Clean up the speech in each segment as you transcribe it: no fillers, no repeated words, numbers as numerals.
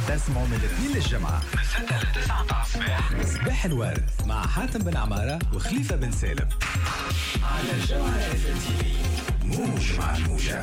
تسمعوا من الاثنين للجمعة من 6 ل 9 الصباح. صباح الورد مع حاتم بن عمارة وخليفة بن سالم على الجمعة اف ام تي في. موج مع الموجة.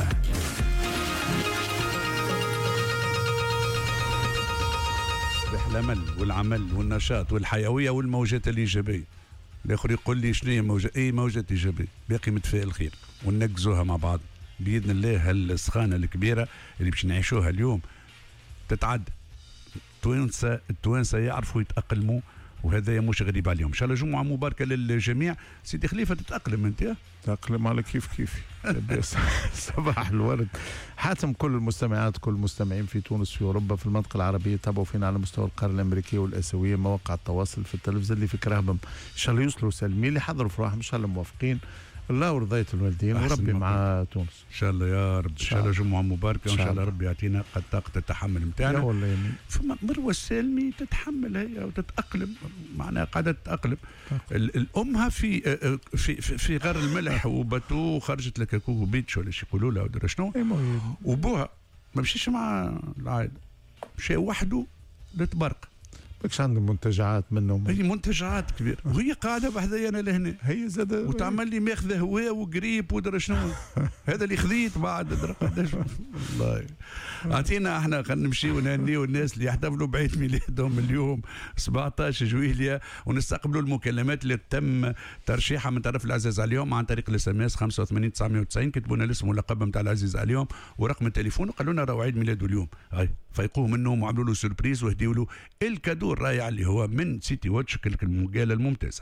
صباح الأمل والعمل والنشاط والحيوية والموجات الإيجابية. الآخر يقول لي شنو هي موجة؟ أي موجات إيجابية، باقي متفائل خير وننقزوها مع بعض بإذن الله. هالسخانة الكبيرة اللي باش نعيشوها اليوم تتعدى. التوانسة يعرفوا يتأقلموا، وهذا مش غريب عليهم. ان شاء الله جمعة مباركة للجميع. سيدي خليفة تتأقلم انت؟ تأقلم على كيف صباح الورد حاتم. كل المستمعات كل المستمعين في تونس في أوروبا في المنطقة العربية تابعوا فينا على مستوى القارة الأمريكية والآسيوية، مواقع التواصل في التلفزيون اللي في كرهبهم. إن شاء الله يوصلوا سالمين، اللي حضروا في روحهم إن شاء الله موافقين. الله ورضاية الوالدين وربي مع تونس ان شاء الله يا رب. ان شاء الله جمعة مباركة وان شاء الله ربي يعطينا قد طاقة التحمل نتاعنا. والله يمين. فما مروة السالمي تتحمل هي وتتأقلم، معناها قاعدة تتأقلم. الأمها في غار الملح وباتو خرجت لك كوكو بيتش ولا شي يقولوا لها ودرا شنو، وبوها ما مشيش مع العائلة، مشى وحده لتبرق. ماكش عندهم منتجعات منهم، هي منتجعات كبيرة وهي قاعدة بحذايا أنا لهنا، هي زاد وتعمل لي ماخذة هواء وقريب ودرا شنو. هذا اللي خذيت بعد درا قداش. والله أعطينا احنا خلينا نمشيو ونهنيو الناس اللي يحتفلوا بعيد ميلادهم اليوم 17 جويلية، ونستقبلوا المكالمات اللي تم ترشيحها من طرف العزيز عليهم عن طريق الاس ام اس 85 990. كتبوا لنا الاسم واللقب نتاع العزيز عليهم ورقم التليفون وقالوا لنا راهو عيد ميلاده اليوم. هاي فيقوه منهم وعملوا له سوربريز وهديوا له الكادو الرائع اللي هو من سيتي واتش، المقالة الممتازة.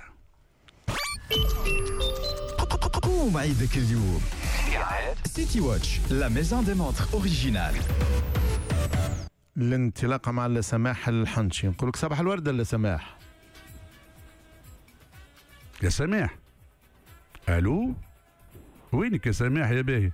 قوم عيدك اليوم سيتي واتش لا ميزون دي مونتر اوريجينال. الانطلاقة مع سماح الحنشي. نقول لك صباح الورد ولا سماح؟ يا سماح الو، وينك يا سماح يا باهي؟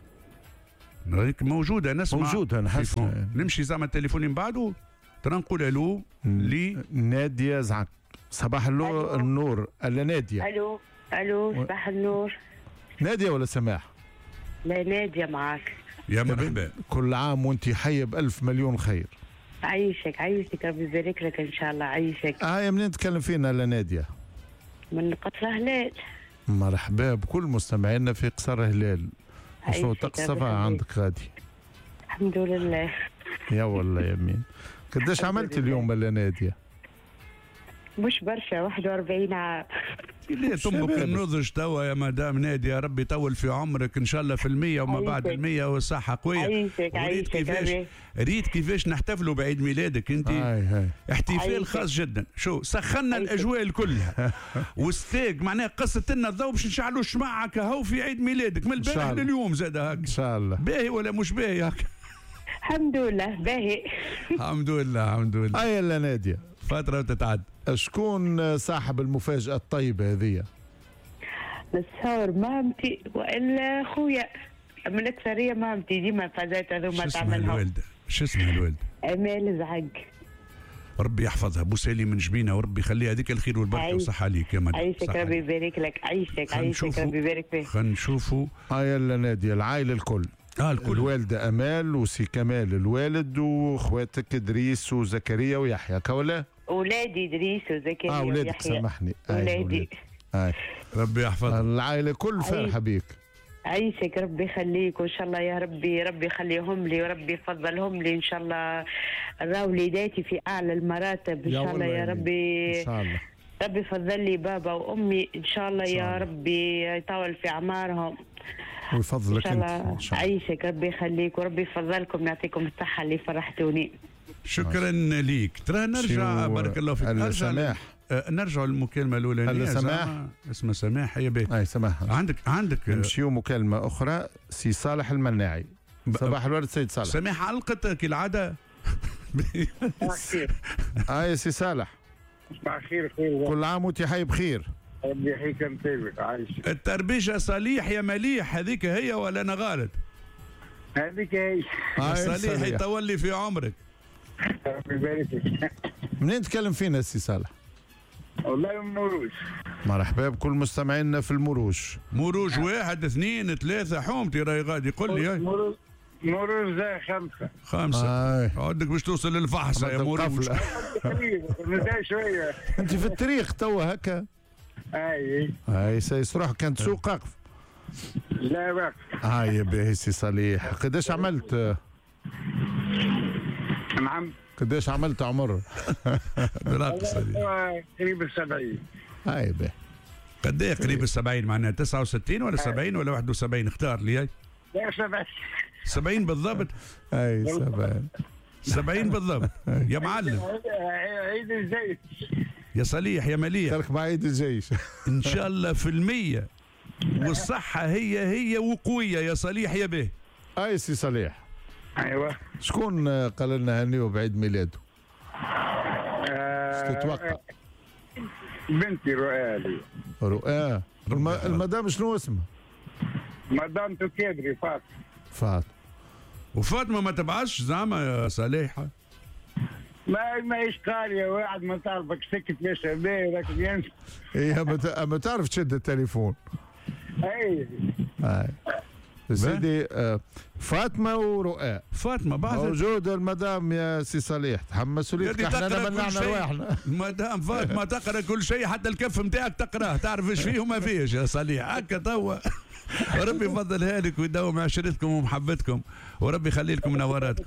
رايك موجودة نسمع. موجودة نحس. نمشي زعما التليفون من بعده ترى نقول الو لي نادية زعك. صباح النور الا نادية. الو صباح النور. نادية ولا سماح؟ لا نادية معك. يا مرحبا. كل عام وانت حية بألف مليون خير. عيشك ربي يبارك لك ان شاء الله. عيشك. يا منين تتكلم فينا الا نادية؟ من قصر هلال. مرحبا بكل مستمعينا في قصر هلال. شنو طقس صفا عندك غادي؟ الحمد لله. يا والله يمين. قداش عملت اليوم الا نادية؟ مش برشا 41 عام. ليه تمك النضج توا يا مدام نادية؟ ربي يطول في عمرك ان شاء الله في 100 وما بعد 100 والصحة قوية. ريت كيفاش نحتفلوا بعيد ميلادك انت. احتفال خاص جدا. شو سخنا الاجواء كلها والستيك معناها قصة لنا الضوء باش نشعلوا شمعة كهو في عيد ميلادك من البارح لليوم زاد هكا. ان شاء الله. باهي ولا مش باهي هكا؟ الحمد لله باهي. الحمد لله. اي لا نادية فترة وتتعد. شكون صاحب المفاجأة الطيبة هذه؟ نتصور مامتي والا خويا من الاكثرية مامتي ديما فازات هذوما تعملهم. شو اسمها الوالدة؟ امال زعق. ربي يحفظها بوسالي من جبينها وربي يخليها هذيك الخير والبركه والصحه عليك يا مدام. عيشك ربي يبارك لك. عيشك ربي يبارك فيك. خلينا نشوفوا. يلا نادية العائله الكل. الكل. الوالده امال وسي كمال الوالد واخواتك ادريس وزكريا ويحيى كولا. اولادي ادريس وزكريا ويحيى. اولادك سامحني. اولادي. ربي يحفظها. العائله كل فرحه بيك. عيشك ربي يخليك وان شاء الله يا ربي يخليهم لي وربي يفضلهم لي ان شاء الله. راو وليداتي في اعلى المراتب ان شاء الله يا ربي. ان شاء الله. ربي يفضل لي بابا وامي ان شاء الله يا ربي يطول في اعمارهم ويفضلك انت ان شاء الله. عيشك ربي يخليك وربي يفضلكم يعطيكم الصحه اللي فرحتوني. شكرا ليك. ترى نرجع بارك الله فيك. سماح. نرجع للمكالمة الأولانية. سماح. اسمه سماح يا بيه. سماح. عندك نمشيو مكالمة أخرى. سي صالح المناعي. صباح الورد سيد صالح. سماح علقتك كالعادة. يا سي صالح. صباح الخير. كل عام وانت حي بخير. ربي يحييك انت عايش. التربيشة صليح يا مليح هذيك هي ولا أنا غلط؟ هذيك هي. صليح يطول لي في عمرك. ربي يبارك فيك. منين تكلم فينا سي صالح؟ والله من مروج. مرحبا بكل مستمعينا في المروج. مروج 1 2 3 حومتي راهي غادي يقول لي. مروزة 5. 5 عندك باش توصل للفحص يا مروج. نزاي شوية. انت في الطريق توا هكا. اي سايس روحك كان تسوق واقف. لا واقف. هاي باهي سي صالح. قداش عملت؟ نعم. قداش عملت عمر؟ قريب 70. هاي باهي. قد ايه قريب 70 معناها 69 ولا 70 ولا 71 اختار لي هاي. لا 70. 70 بالضبط. اي 70 بالضبط يا معلم. عيد الجيش يا صليح يا مليح. ترك مع عيد الجيش. ان شاء الله في المية والصحة هي وقوية يا صليح يا به. اي سي صالح. ايوه. شكون قال لنا هنيو بعيد ميلاده؟ تتوقع؟ بنتي رؤى. رؤى. المدام شنو اسمها؟ مدام تكادري فاطمة. وفاطمة ما تبعش زعما يا صالحة؟ ما يشقال يا واحد ما تعرفك سكت ليش راك ينسى. هي ما تعرف تشد التليفون. اي سيدي فاطمة ورؤى. فاطمة بعد موجود المدام يا سي صالح. تحمل مسؤوليتك. احنا منعنا رواحنا. مدام فاطمة تقرا كل شيء حتى الكف نتاعك تقراه تعرف ايش فيه وما فيش يا صالح هكا توا. وربي يفضلها لك ويداوم عشرتكم ومحبتكم وربي يخلي لكم نوراتكم.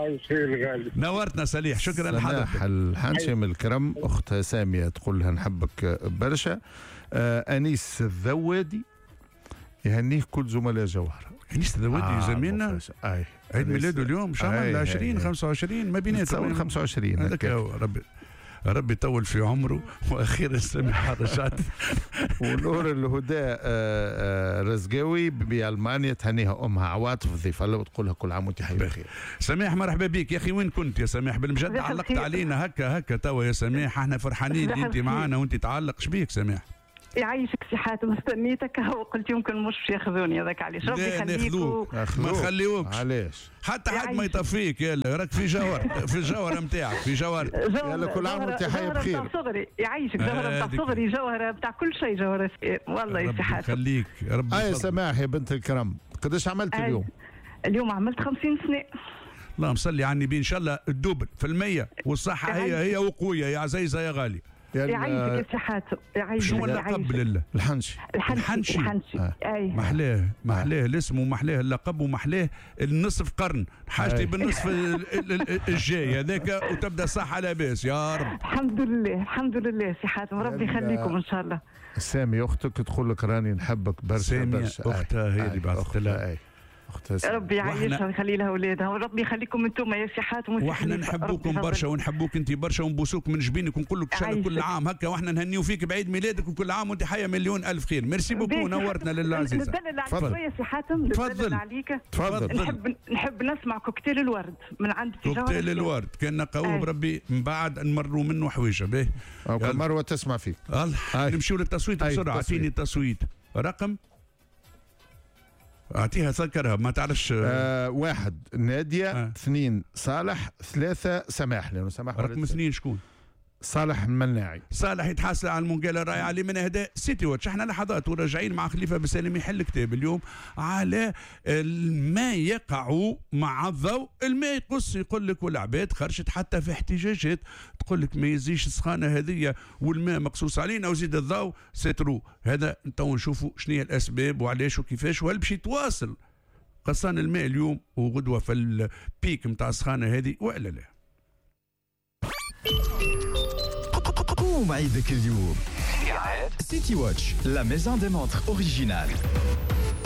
نورتنا صالح. شكرا لحضرتك. الحنشم الكرم اختها ساميه تقول لها نحبك برشا. انيس الذوادي يهنيه كل زملاء جوهره. انيس الذوادي زميلنا عيد ميلاده اليوم ان شاء الله 20 25 ما بيناتهم 25 هذاك. ربي يطول في عمره واخيرا سمح رجعت. ونور الهدى رزقاوي بألمانيا تهنيها امها عواطف ضيفه الله وتقول لها كل عام وانت حي بخير. سماح مرحبا بك يا اخي. وين كنت يا سماح؟ بالمجد علقت علينا هكا توا يا سماح. احنا فرحانين انت معانا وانت تعلق. شبيك سماح؟ يعيشك سي حاتم مستنيتك وقلت يمكن مش ياخذوني هذاك علاش. ربي يخليك. ما يخليوكش. علاش؟ حتى حد ما يطفيك. يلا راك في جوهر في الجوهره نتاعك في جوهر. يلا كل عام وانت حي بخير. جوهره بتاع صغري يعيشك. جوهره بتاع صغري جوهره بتاع كل شيء. جوهره والله يا سي حاتم. خليك ربي يا سماح يا بنت الكرم. قداش عملت اليوم؟ اليوم عملت 50 سنة. اللهم صلي على النبي. ان شاء الله الدوبل في المية والصحة هي وقوية يا عزيزة يا غالي. يعيشك يا سي حاتم. يعيشك. شو اللقب لله؟ الحنشي. اي محلاه الاسم ومحلاه اللقب ومحلاه النصف قرن. حاجتي بالنصف الجاي هذاك وتبدا صح على باس يا رب. الحمد لله سي حاتم. ربي يخليكم ان شاء الله. سامي اختك تقول لك راني نحبك برشا برشا. اختها هي اللي بعثت لها. ربي يعيشها ويخلي لها اولادها وربي يخليكم انتم يا سي حاتم. واحنا نحبوكم برشا ونحبوك انت برشا ونبوسوك من جبينك ونقول لك ان شاء الله كل عام هكا واحنا نهنيو فيك بعيد ميلادك وكل عام وانت حيه مليون الف خير. ميرسي بوكو نورتنا لله عزيزه. ندلل عليك شويه سي حاتم. تفضل عليك. تفضل. نحب نسمع كوكتيل الورد من عند كوكتيل الورد كان نقاوه بربي من بعد نمروا منه حويجه به. مروه تسمع فيك. نمشيو للتصويت بسرعه. اعطيني التصويت رقم. اعطيها ذكرها ما تعرفش. 1 ناديه 2 صالح 3 سماح. لانه سماح رقم 2 شكون؟ صالح المناعي. صالح يتحصل على المنقاله الرائعه اللي من اهداء سيتي واتش. احنا لحظات وراجعين مع خليفه بن سالم يحل كتاب اليوم على ما يقع مع الضوء. الماء يقص يقول لك والعباد خرجت حتى في احتجاجات تقول لك ما يزيش السخانه هذه والماء مقصوص علينا وزيد الضوء سترو. هذا تو نشوفوا شنو هي الاسباب وعلاش وكيفاش وهل باش يتواصل قصان الماء اليوم وغدوه في البيك نتاع السخانه هذه والا لا. قوم عيدك اليوم. سيتي واتش لا ميزون دي مونتر اوريجينال.